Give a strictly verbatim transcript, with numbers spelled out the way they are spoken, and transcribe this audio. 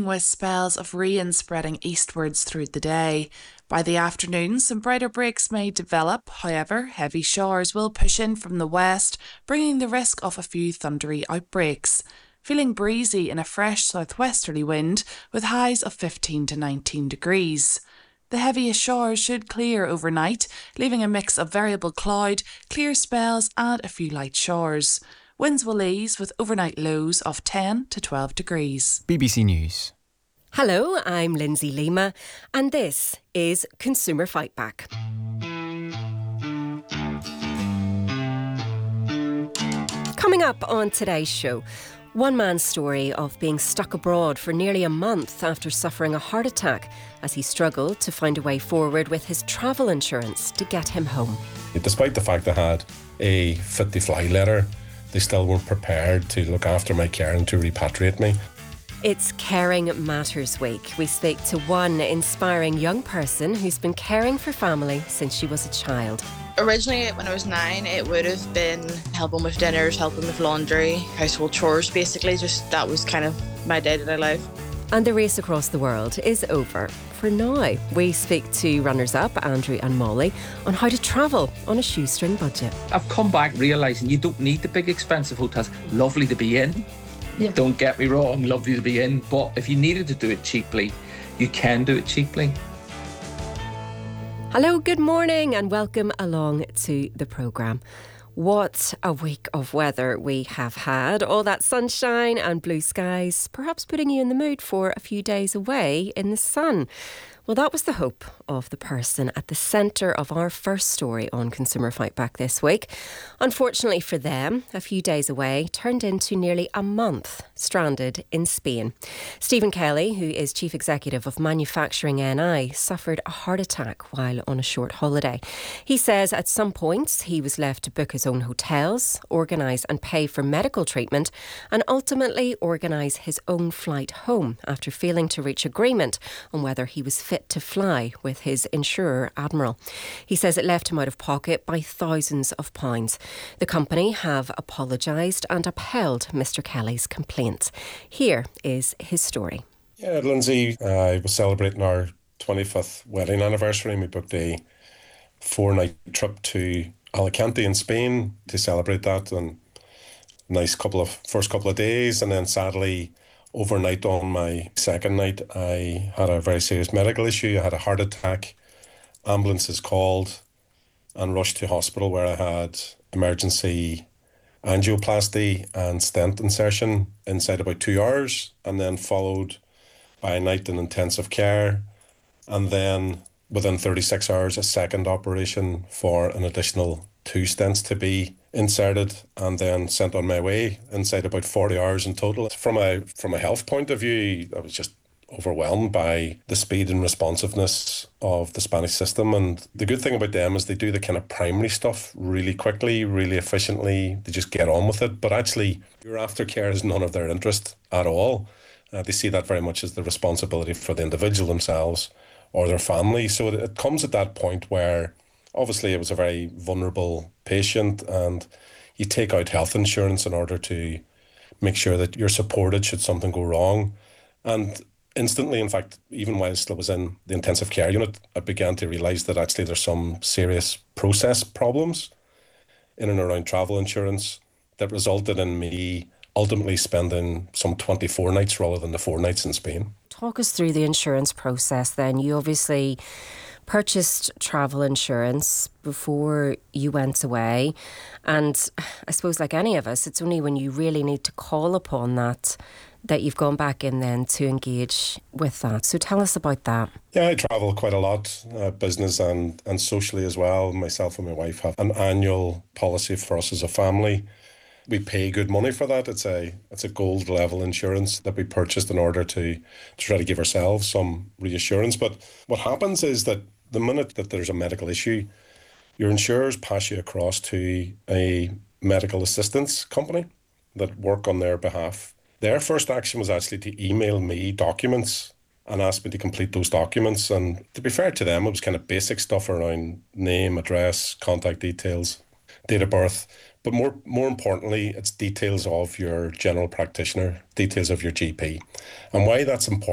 morning with spells of rain spreading eastwards through the day. By the afternoon, some brighter breaks may develop. However, heavy showers will push in from the west, bringing the risk of a few thundery outbreaks. Feeling breezy in a fresh southwesterly wind with highs of fifteen to nineteen degrees. The heaviest showers should clear overnight, leaving a mix of variable cloud, clear spells and a few light showers. Winds will ease with overnight lows of ten to twelve degrees. B B C News. Hello, I'm Lindsay Lima, and this is Consumer Fightback. Coming up on today's show, one man's story of being stuck abroad for nearly a month after suffering a heart attack as he struggled to find a way forward with his travel insurance to get him home. Despite the fact I had a fit to fly letter, they still weren't prepared to look after my care and to repatriate me. It's Caring Matters Week. We speak to one inspiring young person who's been caring for family since she was a child. Originally, when I was nine, it would have been helping with dinners, helping with laundry, household chores, basically. Just that was kind of my day-to-day life. And the race across the world is over for now. We speak to runners-up Andrew and Molly on how to travel on a shoestring budget. I've come back realising you don't need the big expensive hotels. Lovely to be in. Yeah. Don't get me wrong, lovely to be in. But if you needed to do it cheaply, you can do it cheaply. Hello, good morning and welcome along to the programme. What a week of weather we have had. All that sunshine and blue skies, perhaps putting you in the mood for a few days away in the sun. Well, that was the hope of the person at the centre of our first story on Consumer Fightback this week. Unfortunately for them, a few days away turned into nearly a month stranded in Spain. Stephen Kelly, who is Chief Executive of Manufacturing N I, suffered a heart attack while on a short holiday. He says at some points he was left to book his own hotels, organise and pay for medical treatment, and ultimately organise his own flight home after failing to reach agreement on whether he was fit to fly with his insurer, Admiral. He says it left him out of pocket by thousands of pounds. The company have apologised and upheld Mister Kelly's complaints. Here is his story. Yeah, Lindsay, uh, I was celebrating our twenty-fifth wedding anniversary and we booked a four-night trip to Alicante in Spain to celebrate that, and nice couple of first couple of days, and then sadly overnight on my second night, I had a very serious medical issue. I had a heart attack. Ambulances called and rushed to hospital where I had emergency angioplasty and stent insertion inside about two hours, and then followed by a night in intensive care. And then within thirty-six hours, a second operation for an additional two stents to be inserted, and then sent on my way inside about forty hours in total. From a from a health point of view, I was just overwhelmed by the speed and responsiveness of the Spanish system. And the good thing about them is they do the kind of primary stuff really quickly, really efficiently. They just get on with it. But actually, your aftercare is none of their interest at all. Uh, they see that very much as the responsibility for the individual themselves or their family. So it, it comes at that point where obviously it was a very vulnerable patient, and you take out health insurance in order to make sure that you're supported should something go wrong. And instantly, in fact, even whilst I was in the intensive care unit, I began to realise that actually there's some serious process problems in and around travel insurance that resulted in me ultimately spending some twenty-four nights rather than the four nights in Spain. Talk us through the insurance process then. You obviously purchased travel insurance before you went away, and I suppose like any of us, it's only when you really need to call upon that that you've gone back in then to engage with that. So tell us about that. Yeah, I travel quite a lot, uh, business and, and socially as well. Myself and my wife have an annual policy for us as a family. We pay good money for that. It's a it's a gold level insurance that we purchased in order to, to try to give ourselves some reassurance. But what happens is that the minute that there's a medical issue, your insurers pass you across to a medical assistance company that work on their behalf. Their first action was actually to email me documents and ask me to complete those documents. And to be fair to them, it was kind of basic stuff around name, address, contact details, date of birth. But more more importantly, it's details of your general practitioner, details of your G P. And why that's important